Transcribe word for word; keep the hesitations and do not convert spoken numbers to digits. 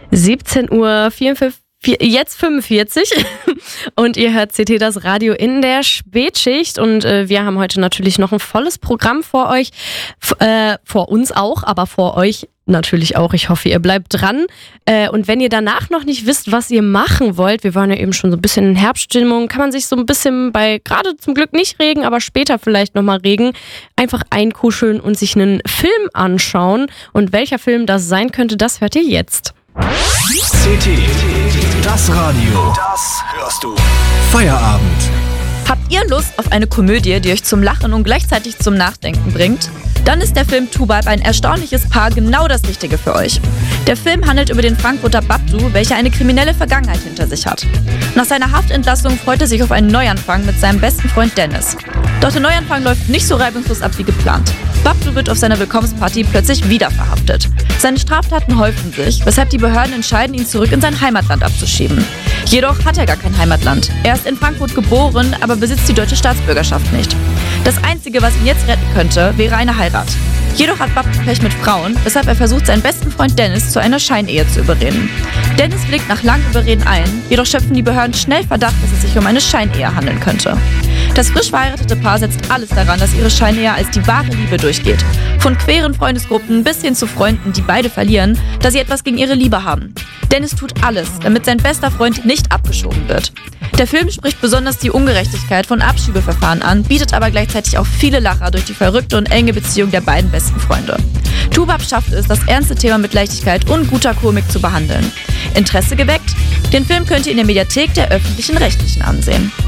siebzehn Uhr vierundfünfzig, jetzt fünfundvierzig und ihr hört C T das Radio in der Spätschicht und äh, wir haben heute natürlich noch ein volles Programm vor euch, F- äh, vor uns auch, aber vor euch natürlich auch. Ich hoffe, ihr bleibt dran äh, und wenn ihr danach noch nicht wisst, was ihr machen wollt, wir waren ja eben schon so ein bisschen in Herbststimmung, kann man sich so ein bisschen bei, gerade zum Glück nicht regen, aber später vielleicht nochmal regen, einfach einkuscheln und sich einen Film anschauen und welcher Film das sein könnte, das hört ihr jetzt. C T, das Radio, das hörst du. Feierabend. Habt ihr Lust auf eine Komödie, die euch zum Lachen und gleichzeitig zum Nachdenken bringt? Dann ist der Film Toubab ein erstaunliches Paar genau das Richtige für euch. Der Film handelt über den Frankfurter Babdu, welcher eine kriminelle Vergangenheit hinter sich hat. Nach seiner Haftentlassung freut er sich auf einen Neuanfang mit seinem besten Freund Dennis. Doch der Neuanfang läuft nicht so reibungslos ab wie geplant. Babdu wird auf seiner Willkommensparty plötzlich wieder verhaftet. Seine Straftaten häufen sich, weshalb die Behörden entscheiden, ihn zurück in sein Heimatland abzuschieben. Jedoch hat er gar kein Heimatland. Er ist in Frankfurt geboren, aber besitzt die deutsche Staatsbürgerschaft nicht. Das Einzige, was ihn jetzt retten könnte, wäre eine Heirat. Jedoch hat Babdu Pech mit Frauen, weshalb er versucht, seinen besten Freund Dennis zu einer Scheinehe zu überreden. Dennis willigt nach langem Überreden ein, jedoch schöpfen die Behörden schnell Verdacht, dass es sich um eine Scheinehe handeln könnte. Das frisch verheiratete Paar setzt alles daran, dass ihre Scheinehe als die wahre Liebe durchgeht. Von queeren Freundesgruppen bis hin zu Freunden, die beide verlieren, da sie etwas gegen ihre Liebe haben. Dennis tut alles, damit sein bester Freund nicht abgeschoben wird. Der Film spricht besonders die Ungerechtigkeit von Abschiebeverfahren an, bietet aber gleichzeitig auch viele Lacher durch die verrückte und enge Beziehung der beiden besten Freunde. Toubab schafft es, das ernste Thema mit Leichtigkeit und guter Komik zu behandeln. Interesse geweckt? Den Film könnt ihr in der Mediathek der Öffentlich-Rechtlichen ansehen.